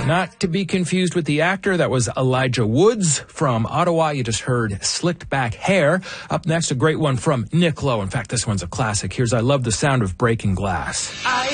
Not to be confused with the actor. That was Elijah Woods from Ottawa. You just heard Slicked Back Hair. Up next, a great one from Nick Lowe. In fact, this one's a classic. Here's I Love the Sound of Breaking Glass.